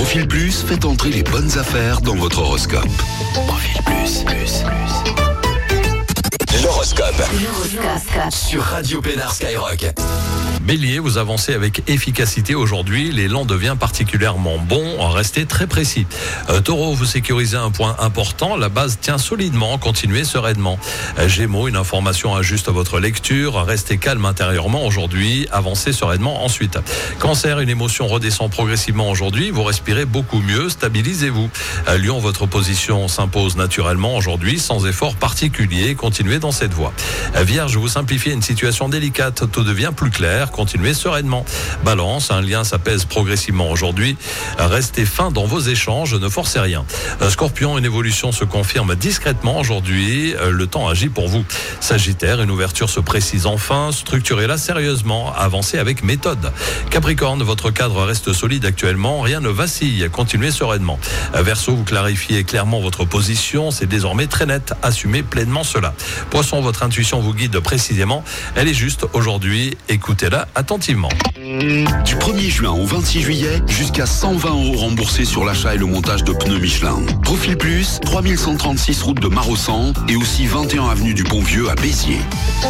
Profil Plus fait entrer les bonnes affaires dans votre horoscope. Profil Plus. L'horoscope. Sur Radio Pénard Skyrock. Bélier, vous avancez avec efficacité aujourd'hui. L'élan devient particulièrement bon. Restez très précis. Taureau, vous sécurisez un point important. La base tient solidement. Continuez sereinement. Gémeaux, une information ajuste votre lecture. Restez calme intérieurement aujourd'hui. Avancez sereinement ensuite. Cancer, une émotion redescend progressivement aujourd'hui. Vous respirez beaucoup mieux. Stabilisez-vous. Lion, votre position s'impose naturellement aujourd'hui sans effort particulier. Continuez dans cette voie. Vierge, vous simplifiez une situation délicate. Tout devient plus clair. Continuez sereinement. Balance, un lien s'apaise progressivement aujourd'hui. Restez fin dans vos échanges, ne forcez rien. Scorpion, une évolution se confirme discrètement aujourd'hui. Le temps agit pour vous. Sagittaire, une ouverture se précise enfin. Structurez-la sérieusement. Avancez avec méthode. Capricorne, votre cadre reste solide actuellement. Rien ne vacille. Continuez sereinement. Verseau, vous clarifiez clairement votre position. C'est désormais très net. Assumez pleinement cela. Poisson, votre intuition vous guide précisément. Elle est juste aujourd'hui. Écoutez-la attentivement. Du 1er juin au 26 juillet, jusqu'à 120 € remboursés sur l'achat et le montage de pneus Michelin. Profil Plus, 3136 route de Marossan et aussi 21 avenue du Pont-Vieux à Béziers.